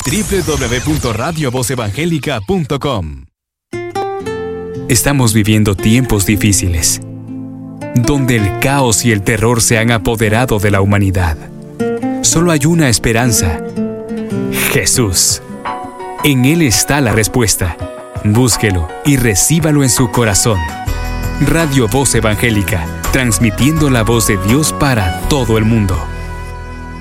www.radiovozevangelica.com. Estamos viviendo tiempos difíciles, donde el caos y el terror se han apoderado de la humanidad. Solo hay una esperanza: Jesús. En Él está la respuesta. Búsquelo y recíbalo en su corazón. Radio Voz Evangélica, transmitiendo la voz de Dios para todo el mundo.